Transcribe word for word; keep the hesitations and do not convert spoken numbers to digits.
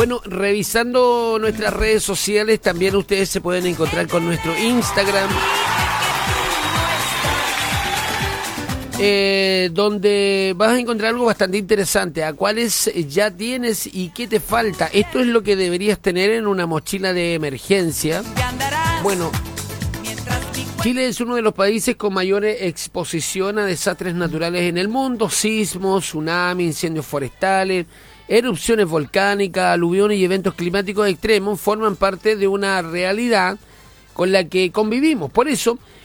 Bueno, revisando nuestras redes sociales, también ustedes se pueden encontrar con nuestro Instagram, eh, donde vas a encontrar algo bastante interesante, a cuáles ya tienes y qué te falta. Esto es lo que deberías tener en una mochila de emergencia. Bueno, Chile es uno de los países con mayor exposición a desastres naturales en el mundo: sismos, tsunamis, incendios forestales, erupciones volcánicas, aluviones y eventos climáticos extremos forman parte de una realidad con la que convivimos. Por eso,